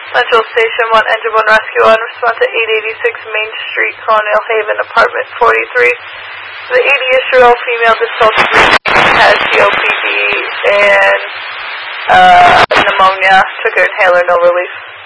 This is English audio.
Central Station 1, Engine 1 Rescue 1, respond to 886 Main Street, Colonial Haven, apartment 43. The 80-year-old female discharged has COPD and pneumonia. Took her inhaler, no relief.